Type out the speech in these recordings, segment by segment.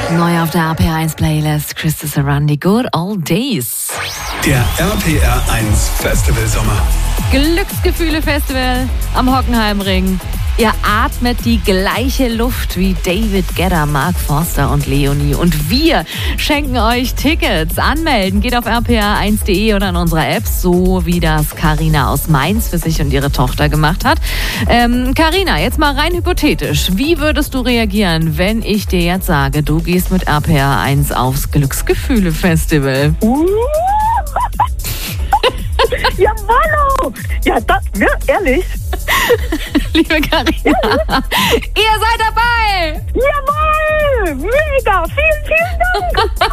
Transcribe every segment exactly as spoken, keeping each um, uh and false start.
Neu auf der R P R eins Playlist, Christy Sarandi, Good Old Days. Der R P R eins Festival Sommer. Glücksgefühle Festival am Hockenheimring. Ihr atmet die gleiche Luft wie David Guetta, Mark Forster und Leonie. Und wir schenken euch Tickets. Anmelden geht auf r p r eins punkt d e oder in unserer App, so wie das Carina aus Mainz für sich und ihre Tochter gemacht hat. Ähm, Carina, jetzt mal rein hypothetisch. Wie würdest du reagieren, wenn ich dir jetzt sage, du gehst mit R P R eins aufs Glücksgefühle Festival? Uh. Jawollo! Ja, das, ja, ehrlich. Liebe Carina, ihr seid dabei! Jawohl! Mega! Vielen, vielen Dank!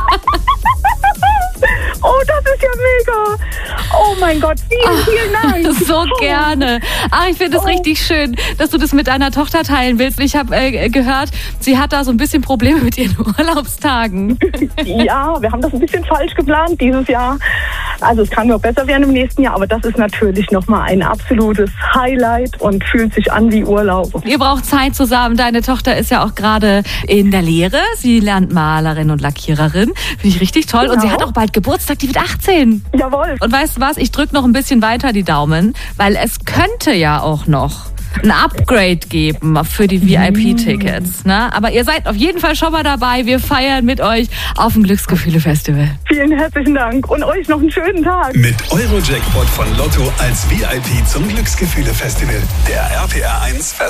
Oh, das ist ja mega! Oh mein Gott, vielen, vielen Dank! So gerne. Ach, ich finde es Oh. richtig schön, dass du das mit deiner Tochter teilen willst. Ich habe äh, gehört, sie hat da so ein bisschen Probleme mit ihren Urlaubstagen. Ja, wir haben das ein bisschen falsch geplant dieses Jahr. Also es kann nur besser werden im nächsten Jahr, aber das ist natürlich nochmal ein absolutes Highlight und fühlt sich an wie Urlaub. Ihr braucht Zeit zusammen. Deine Tochter ist ja auch gerade in der Lehre. Sie lernt Malerin und Lackiererin. Finde ich richtig toll. Genau. Und sie hat auch bald Geburtstag. Die wird achtzehn. Jawohl. Und weißt du was? Ich drücke noch ein bisschen weiter die Daumen, weil es könnte ja auch noch ein Upgrade geben für die V I P-Tickets. Ne? Aber ihr seid auf jeden Fall schon mal dabei. Wir feiern mit euch auf dem Glücksgefühle-Festival. Vielen herzlichen Dank und euch noch einen schönen Tag. Mit Euro-Jackpot von Lotto als V I P zum Glücksgefühle Festival. Der R P R eins Festival.